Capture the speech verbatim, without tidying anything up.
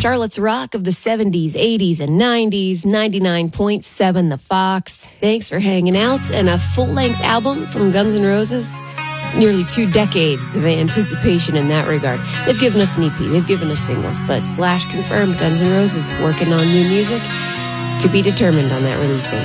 Charlotte's Rock of the seventies, eighties, and nineties, ninety-nine point seven The Fox. Thanks for hanging out, and a full-length album from Guns N' Roses. Nearly two decades of anticipation in that regard. They've given us an E P, they've given us singles, but Slash confirmed Guns N' Roses working on new music to be determined on that release date.